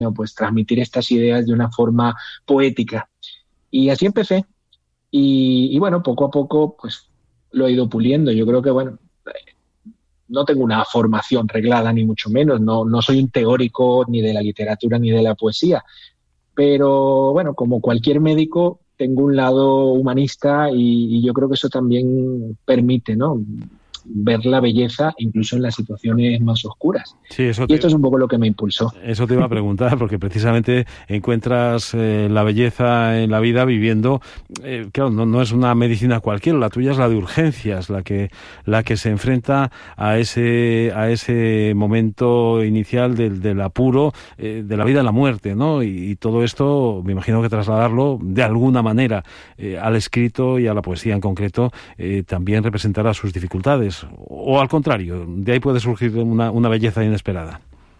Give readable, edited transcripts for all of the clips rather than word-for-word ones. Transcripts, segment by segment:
¿no? Pues transmitir estas ideas de una forma poética. Y así empecé. Y bueno, poco a poco, pues lo he ido puliendo. Yo creo que, bueno, no tengo una formación reglada, ni mucho menos. No soy un teórico ni de la literatura ni de la poesía. Pero bueno, como cualquier médico, tengo un lado humanista y yo creo que eso también permite, ¿no?, ver la belleza incluso en las situaciones más oscuras. Sí, Y esto es un poco lo que me impulsó. eso te iba a preguntar, porque precisamente encuentras la belleza en la vida viviendo, claro, no es una medicina cualquiera, la tuya es la de urgencias, la que se enfrenta a ese momento inicial del apuro, de la vida a la muerte, ¿no? Y todo esto, me imagino que trasladarlo de alguna manera al escrito y a la poesía en concreto, también representará sus dificultades. O al contrario, de ahí puede surgir una belleza inesperada.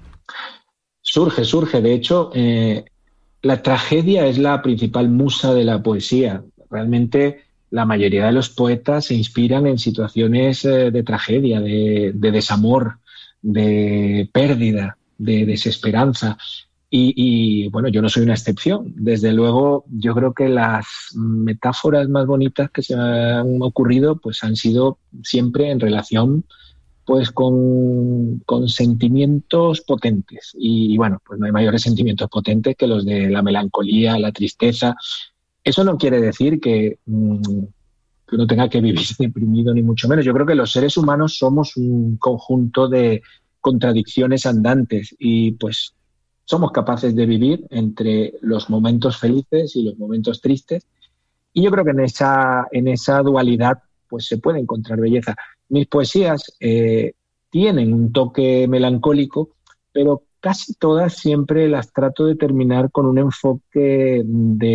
Surge. De hecho, la tragedia es la principal musa de la poesía. Realmente la mayoría de los poetas se inspiran en situaciones de tragedia, de desamor, de pérdida, de desesperanza. Y bueno, yo no soy una excepción. Desde luego, yo creo que las metáforas más bonitas que se me han ocurrido pues han sido siempre en relación pues con sentimientos potentes. Y bueno, pues no hay mayores sentimientos potentes que los de la melancolía, la tristeza. Eso no quiere decir que uno tenga que vivir deprimido, ni mucho menos. Yo creo que los seres humanos somos un conjunto de contradicciones andantes y pues somos capaces de vivir entre los momentos felices y los momentos tristes. Y yo creo que en esa dualidad pues se puede encontrar belleza. Mis poesías tienen un toque melancólico, pero casi todas siempre las trato de terminar con un enfoque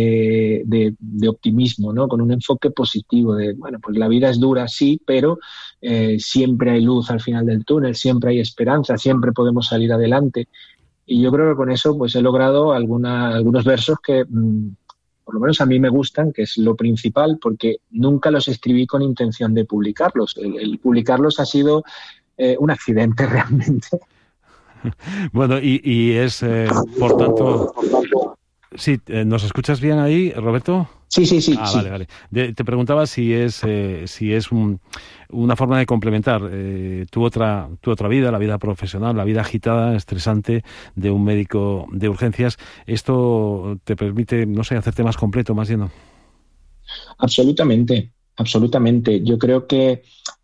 de optimismo, ¿no? Con un enfoque positivo de, bueno, pues la vida es dura, sí, pero siempre hay luz al final del túnel, siempre hay esperanza, siempre podemos salir adelante. Y yo creo que con eso pues he logrado algunos versos que por lo menos a mí me gustan, que es lo principal, porque nunca los escribí con intención de publicarlos. El publicarlos ha sido un accidente realmente. Bueno, y es, por tanto... Sí, ¿nos escuchas bien ahí, Roberto? Sí. Vale. Te preguntaba si es una forma de complementar tu otra vida, la vida profesional, la vida agitada, estresante de un médico de urgencias. Esto te permite, no sé, hacerte más completo, más lleno. Absolutamente. Yo creo que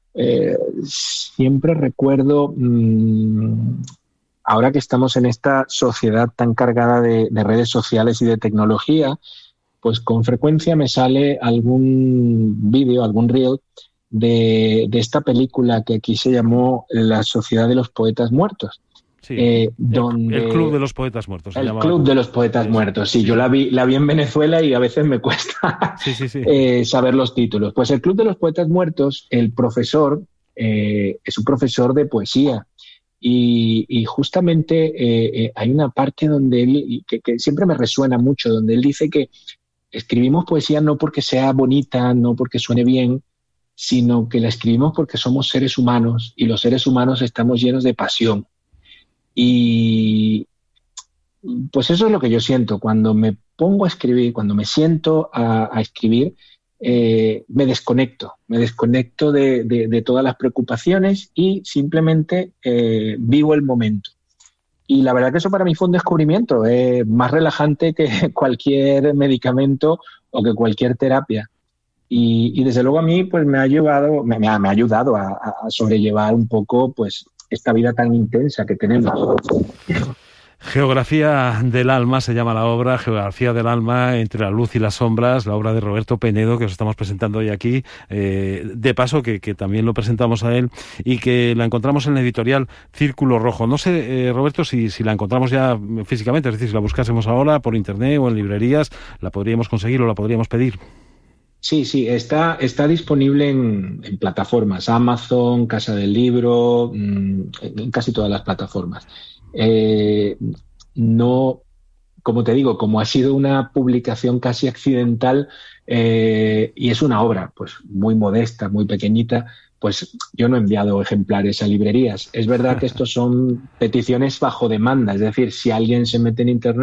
siempre recuerdo, ahora que estamos en esta sociedad tan cargada de redes sociales y de tecnología, pues con frecuencia me sale algún vídeo, algún reel de esta película que aquí se llamó La Sociedad de los Poetas Muertos. Sí, donde el Club de los Poetas Muertos. El Club de los Poetas Muertos, sí. Yo la vi en Venezuela y a veces me cuesta saber los títulos. Pues el Club de los Poetas Muertos, el profesor es un profesor de poesía. Y justamente hay una parte donde él, que siempre me resuena mucho, donde él dice que escribimos poesía no porque sea bonita, no porque suene bien, sino que la escribimos porque somos seres humanos y los seres humanos estamos llenos de pasión. Y pues eso es lo que yo siento cuando me pongo a escribir, cuando me siento a escribir, me desconecto de todas las preocupaciones y simplemente vivo el momento. Y la verdad que eso para mí fue un descubrimiento, más relajante que cualquier medicamento o que cualquier terapia. Y desde luego a mí pues me ha ayudado a sobrellevar un poco pues esta vida tan intensa que tenemos. Geografía del alma se llama la obra, Geografía del alma entre la luz y las sombras, la obra de Roberto Penedo que os estamos presentando hoy aquí, de paso que también lo presentamos a él y que la encontramos en la editorial Círculo Rojo. No sé, Roberto, si la encontramos ya físicamente, es decir, si la buscásemos ahora por internet o en librerías, ¿la podríamos conseguir o la podríamos pedir? Sí, está disponible en plataformas, Amazon, Casa del Libro, en casi todas las plataformas. No, como te digo, como ha sido una publicación casi accidental y es una obra pues muy modesta, muy pequeñita, pues yo no he enviado ejemplares a librerías. Es verdad que estos son peticiones bajo demanda, es decir, si alguien se mete en Internet